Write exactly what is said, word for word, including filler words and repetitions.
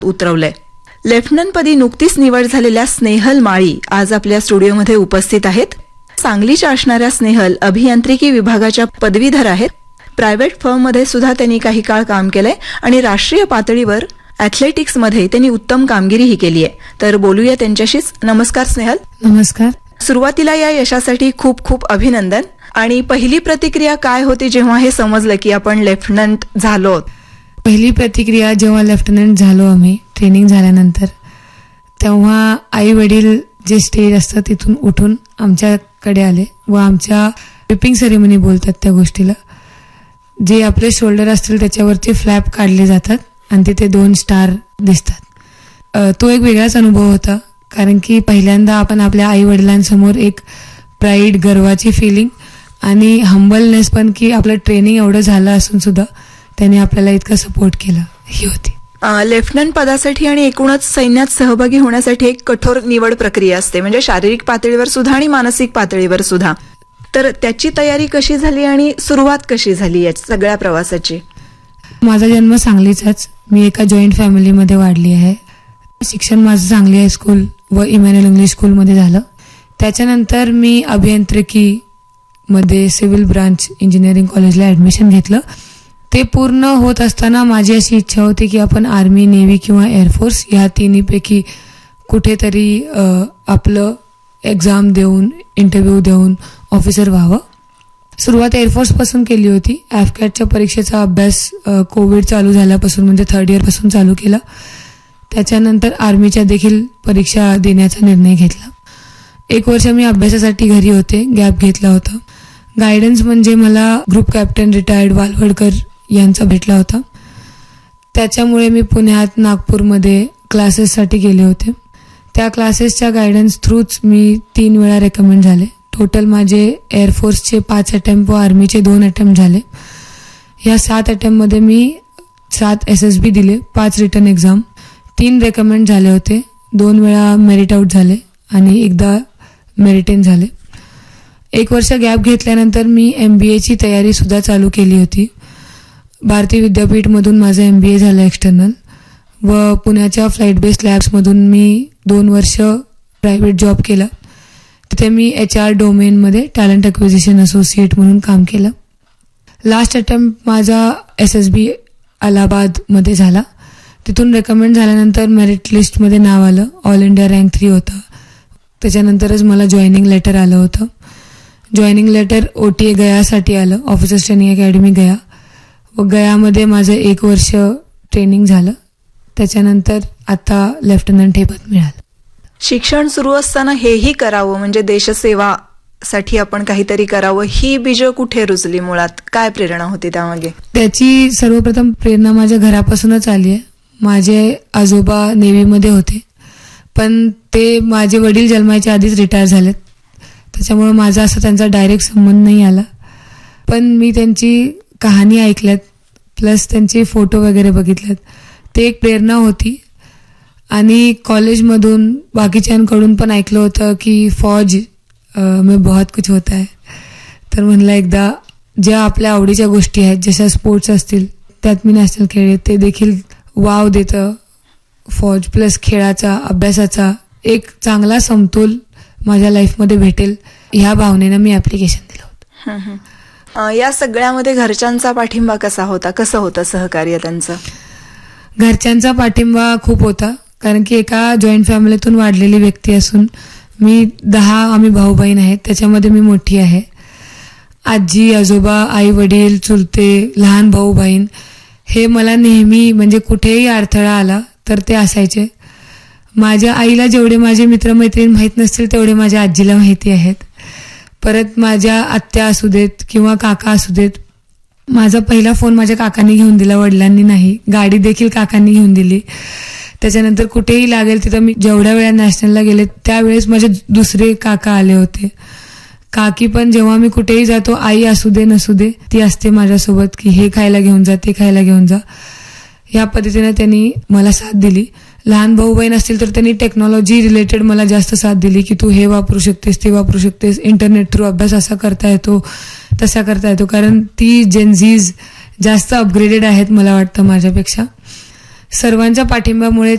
उतरवलंय. लेफ्टनंटपदी नुकतीच निवड झालेल्या स्नेहल माळी आज आपल्या स्टुडिओमध्ये उपस्थित आहेत. सांगलीच्या असणाऱ्या स्नेहल अभियांत्रिकी विभागाच्या पदवीधर आहेत. प्रायव्हेट फर्ममध्ये सुद्धा त्यांनी काही काळ काम केलंय आणि राष्ट्रीय पातळीवर ॲथलेटिक्समध्ये त्यांनी उत्तम कामगिरीही केली आहे. तर बोलूया त्यांच्याशीच. नमस्कार स्नेहल. नमस्कार. सुरुवातीला या यशासाठी खूप खूप अभिनंदन. आणि पहिली प्रतिक्रिया काय होती जेव्हा हे समजलं की आपण लेफ्टनंट झालो? पहिली प्रतिक्रिया जेव्हा लेफ्टनंट झालो आम्ही ट्रेनिंग झाल्यानंतर, तेव्हा आई वडील जे स्टेज असतं तिथून उठून आमच्याकडे आले व आमच्या पिपिंग सेरेमनी बोलतात त्या गोष्टीला, जे आपले शोल्डर असतील त्याच्यावरचे फ्लॅप काढले जातात आणि तिथे दोन स्टार दिसतात. तो एक वेगळाच अनुभव होता, कारण की पहिल्यांदा आपण आपल्या आई वडिलांसमोर एक प्राईड, गर्वाची फिलिंग आणि हंबलनेस पण, की आपलं ट्रेनिंग एवढं झालं असून सुद्धा त्यांनी आपल्याला इतकं सपोर्ट केलं, ही होती. लेफ्टनंट पदासाठी आणि एकूणच सैन्यात सहभागी होण्यासाठी एक कठोर निवड प्रक्रिया असते, म्हणजे शारीरिक पातळीवर सुद्धा आणि मानसिक पातळीवर सुद्धा. तर त्याची तयारी कशी झाली आणि सुरुवात कशी झाली या सगळ्या प्रवासाची? माझा जन्म सांगलीचाच. मी एका जॉईंट फॅमिलीमध्ये वाढली आहे. शिक्षण माझं सांगली हायस्कूल व इमॅन्युअल इंग्लिश स्कूलमध्ये झालं. त्याच्यानंतर मी अभियांत्रिकीमध्ये सिव्हिल ब्रांच इंजिनिअरिंग कॉलेजला ॲडमिशन घेतलं. ते पूर्ण होत असताना माझी अशी इच्छा होती की आपण आर्मी, नेव्ही किंवा एअरफोर्स या तिन्हीपैकी कुठेतरी आपलं एक्झाम देऊन, इंटरव्ह्यू देऊन ऑफिसर व्हावं. सुरुवात एअरफोर्सपासून केली होती. ॲफकॅटच्या परीक्षेचा अभ्यास कोविड चालू झाल्यापासून म्हणजे थर्ड इयरपासून चालू केला. त्याच्यानंतर आर्मीच्या देखील परीक्षा देण्याचा निर्णय घेतला. एक वर्ष मी अभ्यासासाठी घरी होते, गॅप घेतला होता. गायडन्स म्हणजे मला ग्रुप कॅप्टन रिटायर्ड वालवडकर यांचा भेटला होता. त्याच्यामुळे मी पुण्यात, नागपूरमध्ये क्लासेससाठी गेले होते. त्या क्लासेसच्या गायडन्स थ्रूच मी तीन वेळा रेकमेंड झाले. टोटल माझे एअरफोर्सचे पाच अटेम्प्ट व आर्मीचे दोन अटेम्प्ट झाले. या सात अटेम्प्टमध्ये मी सात एस एस बी दिले, पाच रिटर्न एक्झाम, तीन रेकमेंड झाले होते, दोन वेळा मेरिट आउट झाले आणि एकदा मेरिटेन झाले. एक वर्ष गॅप घेतल्यानंतर मी एम बी एची तयारी सुद्धा चालू केली होती. भारतीय विद्यापीठमधून माझं एम बी ए झालं एक्सटर्नल व पुण्याच्या फ्लाईट बेस्ड लॅब्समधून मी दोन वर्ष प्रायव्हेट जॉब केला. तिथे मी एच आर डोमेनमध्ये टॅलेंट अक्विजिशन असोसिएट म्हणून काम केलं. लास्ट अटेम्प्ट माझा एस एस बी अलाहाबादमध्ये झाला. तिथून रेकमेंड झाल्यानंतर मेरिट लिस्टमध्ये नाव आलं. ऑल इंडिया रँक थ्री होतं. त्याच्यानंतरच मला जॉईनिंग लेटर आलं होतं. Joining letter O T A गयासाठी आलं, ऑफिसर्स ट्रेनिंग अकॅडमी गया. व गयामध्ये माझं एक वर्ष ट्रेनिंग झालं. त्याच्यानंतर आता लेफ्टनंट हे पद मिळालं. शिक्षण सुरू असताना हेही करावं म्हणजे देशसेवासाठी आपण काहीतरी करावं, ही बीज कुठे रुजली? मुळात काय प्रेरणा होती त्यामागे? त्याची सर्वप्रथम प्रेरणा माझ्या घरापासूनच आली आहे. माझे आजोबा नेव्हीमध्ये होते, पण ते माझे वडील जन्माच्या आधीच रिटायर झालेत. त्याच्यामुळे माझा असा त्यांचा डायरेक्ट संबंध नाही आला. पण मी त्यांची कहाणी ऐकल्यात, प्लस त्यांचे फोटो वगैरे बघितलेत. ते एक प्रेरणा होती. आणि कॉलेजमधून बाकीच्यांकडून पण ऐकलं होतं की फौज में बहुत कुछ होता है. तर म्हणलं एकदा ज्या आपल्या आवडीच्या गोष्टी आहेत, जशा स्पोर्ट्स असतील, त्यात मी नॅशनल खेळले, ते देखील वाव देतं फौज. प्लस खेळाचा, अभ्यासाचा एक चांगला समतोल माझ्या लाईफमध्ये भेटेल, ह्या भावनेनं मी ॲप्लिकेशन दिलं होतं. या सगळ्यामध्ये घरच्यांचा पाठिंबा कसा होता? कसं होतं सहकार्य त्यांचं? घरच्यांचा पाठिंबा खूप होता, कारण की एका जॉईंट फॅमिलीतून वाढलेली व्यक्ती असून मी दहा आम्ही भाऊ बहीण आहेत, त्याच्यामध्ये मी मोठी आहे. आजी, आजोबा, आई वडील, चुलते, लहान भाऊ बहीण हे मला नेहमी म्हणजे कुठेही अडथळा आला तर ते असायचे. माझ्या आईला जेवढे माझे मित्रमैत्रीण माहीत नसतील तेवढे माझ्या आजीला माहिती आहेत. परत माझ्या आत्या असू देत किंवा काका असू देत, माझा पहिला फोन माझ्या काकांनी घेऊन दिला, वडिलांनी नाही. गाडी देखील काकांनी घेऊन दिली. त्याच्यानंतर कुठेही लागेल तिथं मी जेवढ्या वेळा नॅशनलला गेले त्यावेळेस माझे दुसरे काका आले होते. काकी पण जेव्हा मी कुठेही जातो, आई असू दे नसू दे, ती असते माझ्यासोबत की हे खायला घेऊन जा, ते खायला घेऊन जा. या पद्धतीने त्यांनी मला साथ दिली. लहान भाऊ बहीण असतील तर त्यांनी टेक्नॉलॉजी रिलेटेड मला जास्त साथ दिली की तू हे वापरू शकतेस, ते वापरू शकतेस, इंटरनेट थ्रू अभ्यास असा करता येतो, तसा करता येतो. कारण ती जेनझीज जास्त अपग्रेडेड आहेत मला वाटतं माझ्यापेक्षा. सर्वांच्या पाठिंब्यामुळे